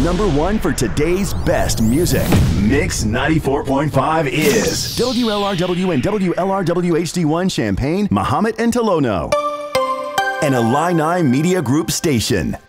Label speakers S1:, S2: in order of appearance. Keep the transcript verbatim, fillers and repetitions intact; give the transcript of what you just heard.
S1: number one for today's best music. Mix ninety-four point five is W L R W and W L R W H D one Champaign, Mahomet and Tolono. An Illini Media Group station.